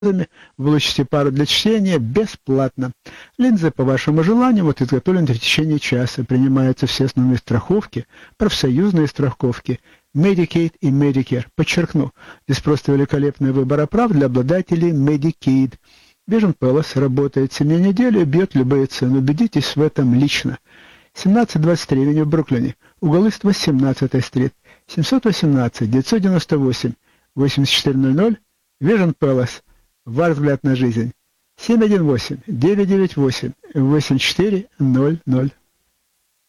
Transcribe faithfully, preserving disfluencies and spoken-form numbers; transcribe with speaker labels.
Speaker 1: Вы получите пару для чтения бесплатно. Линзы по вашему желанию вот изготовлены в течение часа. Принимаются все основные страховки, профсоюзные страховки, Medicaid и Medicare. Подчеркну, здесь просто великолепный выбор прав для обладателей Medicaid. Vision Palace работает семь недель и бьет любые цены. Убедитесь в этом лично. семнадцать двадцать три Авеню в Бруклине, угол Ист восемнадцатая стрит, семьсот восемнадцать девятьсот девяносто восемь восемьдесят четыре ноль ноль, Vision Palace. Ваш взгляд на жизнь. семь один восемь девять девять восемь восемь четыре ноль ноль.